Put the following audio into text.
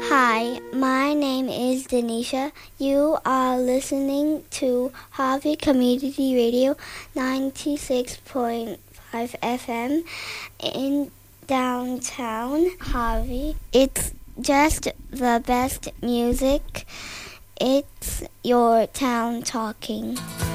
Hi, my name is Denisha. You are listening to Harvey Community Radio 96.5 FM in downtown Harvey. It's just the best music. It's your town talking.